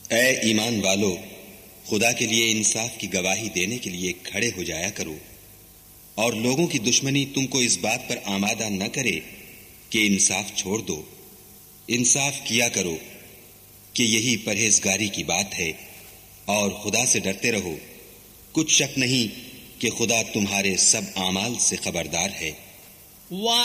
ऐ ईमान वालो, खुदा के लिए इंसाफ की गवाही देने के लिए खड़े हो जाया करो, और लोगों की दुश्मनी तुमको इस बात पर आमादा न करे कि इंसाफ छोड़ दो। इंसाफ किया करो कि यही परहेजगारी की बात है, और खुदा से डरते रहो। कुछ शक नहीं कि खुदा तुम्हारे सब आमाल से खबरदार है।